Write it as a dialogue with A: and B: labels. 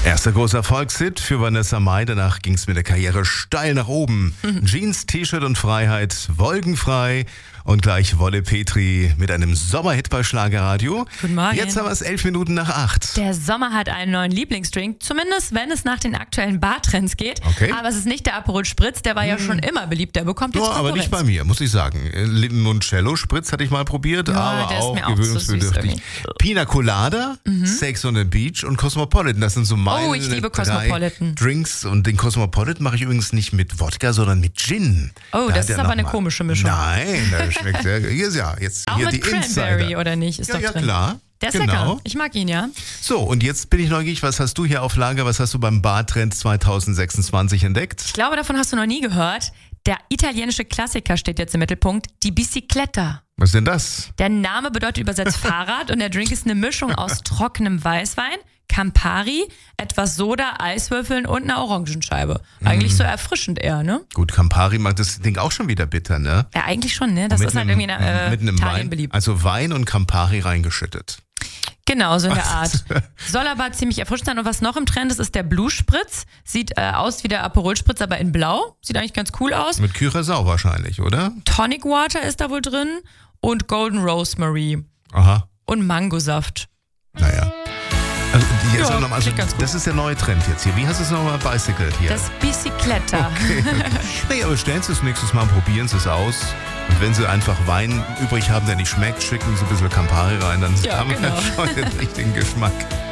A: Erster großer Erfolgshit für Vanessa Mai. Danach ging es mit der Karriere steil nach oben. Jeans, T-Shirt und Freiheit, wolkenfrei. Und gleich Wolle Petri mit einem Sommerhit bei Schlagerradio.
B: Guten Morgen.
A: Jetzt haben wir es 11 Minuten nach 8.
B: Der Sommer hat einen neuen Lieblingsdrink, zumindest wenn es nach den aktuellen Bartrends geht.
A: Okay.
B: Aber es ist nicht der Aperol Spritz, der war ja schon immer beliebt, der bekommt jetzt
A: Ja, aber
B: Konkurrenz.
A: nicht bei mir, muss ich sagen. Limoncello Spritz hatte ich mal probiert,
B: Ja,
A: aber
B: der ist
A: auch
B: mir auch zu süß
A: gewöhnungsbedürftig.
B: irgendwie.
A: Pina Colada, Sex on the Beach und Cosmopolitan. Das sind so meine
B: Oh, ich liebe
A: 3
B: Cosmopolitan.
A: Drinks. Und den Cosmopolitan mache ich übrigens nicht mit Wodka, sondern mit Gin.
B: Oh,
A: Da
B: das
A: hat er
B: ist aber eine
A: noch mal-
B: komische Mischung.
A: Nein, das schmeckt sehr. Jetzt
B: Auch
A: hier
B: mit
A: die
B: Cranberry,
A: Insider.
B: oder nicht? Ist
A: Ja,
B: doch
A: ja,
B: drin.
A: klar.
B: Der ist
A: Genau.
B: lecker. Ich mag ihn, ja.
A: So, und jetzt bin ich neugierig. Was hast du hier auf Lager? Was hast du beim Bartrend 2026 entdeckt?
B: Ich glaube, davon hast du noch nie gehört. Der italienische Klassiker steht jetzt im Mittelpunkt, die Bicicletta.
A: Was ist denn das?
B: Der Name bedeutet übersetzt Fahrrad und der Drink ist eine Mischung aus trockenem Weißwein, Campari, etwas Soda, Eiswürfeln und einer Orangenscheibe. Eigentlich so erfrischend eher, ne?
A: Gut, Campari macht das Ding auch schon wieder bitter, ne?
B: Ja, eigentlich schon, ne? Das ist halt irgendwie in
A: mit einem
B: Italien
A: Wein,
B: beliebt.
A: also Wein und Campari reingeschüttet.
B: Genau, so in der Art. Soll aber ziemlich erfrischend sein. Und was noch im Trend ist, ist der Blue Spritz. Sieht aus wie der Aperol Spritz, aber in blau. Sieht eigentlich ganz cool aus.
A: Mit Curaçao wahrscheinlich, oder?
B: Tonic Water ist da wohl drin und Golden Rosemary
A: Aha,
B: und Mangosaft.
A: naja. Also, jetzt
B: Ja,
A: noch mal, also
B: klingt ganz gut.
A: das ist der neue Trend jetzt hier. Wie heißt es nochmal? Bicycle hier.
B: Das Bicicletta.
A: Okay. Nee, aber stellen Sie es nächstes Mal und probieren Sie es aus. Und wenn Sie einfach Wein übrig haben, der nicht schmeckt, schicken Sie ein bisschen Campari rein, dann
B: Ja,
A: haben wir
B: genau.
A: schon den richtigen Geschmack.